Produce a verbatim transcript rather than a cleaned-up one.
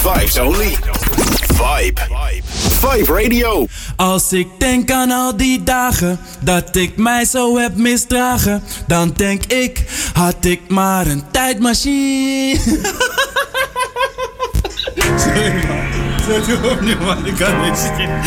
Vibes only. Vibe. Vibe Radio. Als ik denk aan al die dagen dat ik mij zo heb misdragen, dan denk ik, had ik maar een tijdmachine. Sorry man, sorry opnieuw man, ik kan niet zien.